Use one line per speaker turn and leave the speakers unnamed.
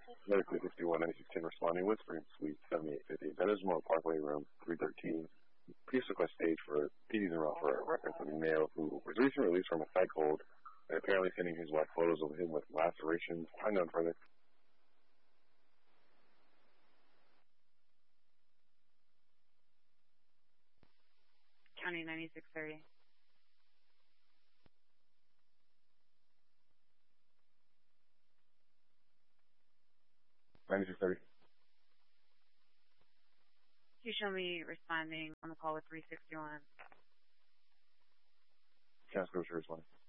Letter 361, 9610 responding with Spring Suite 7850. That is Memorial Parkway, room 313. Please request stage for PD's and for a reference of a male who was recently released from a psych hold and apparently sending his wife photos of him with lacerations. Find out further.
County 9630. You show me responding on the call with 361.
Council Grocer responding.